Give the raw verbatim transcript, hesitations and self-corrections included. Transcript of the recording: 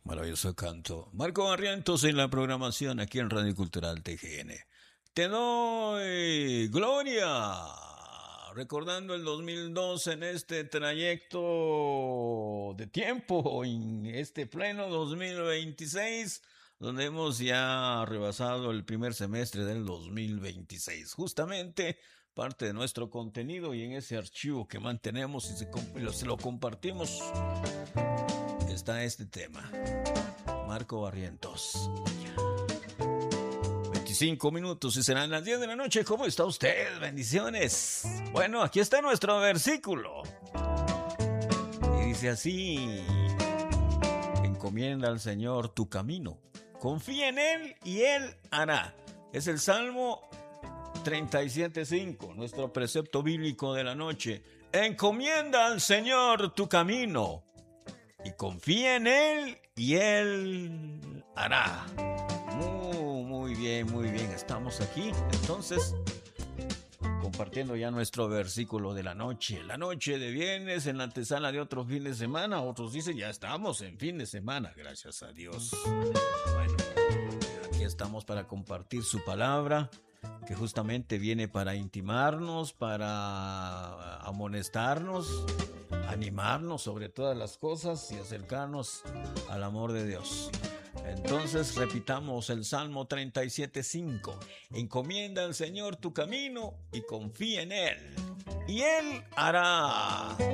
Maravilloso canto. Marco Barrientos en la programación aquí en Radio Cultural T G N. Te doy gloria. Recordando el dos mil doce en este trayecto de tiempo, en este pleno dos mil veintiséis, donde hemos ya rebasado el primer semestre del dos mil veintiséis. Justamente parte de nuestro contenido y en ese archivo que mantenemos y se, se lo compartimos está este tema. Marco Barrientos. veinticinco minutos y serán las diez de la noche. ¿Cómo está usted? Bendiciones. Bueno, aquí está nuestro versículo. Y dice así: encomienda al Señor tu camino. Confía en Él y Él hará. Es el Salmo treinta y siete cinco, nuestro precepto bíblico de la noche. Encomienda al Señor tu camino y confía en Él y Él hará. Muy, muy bien, muy bien. Estamos aquí, entonces, compartiendo ya nuestro versículo de la noche. La noche de viernes, en la antesala de otro fin de semana. Otros dicen, ya estamos en fin de semana, gracias a Dios. Bueno, aquí estamos para compartir su palabra, que justamente viene para intimarnos, para amonestarnos, animarnos sobre todas las cosas y acercarnos al amor de Dios. Entonces repitamos el Salmo treinta y siete cinco. Encomienda al Señor tu camino y confía en Él, y Él hará.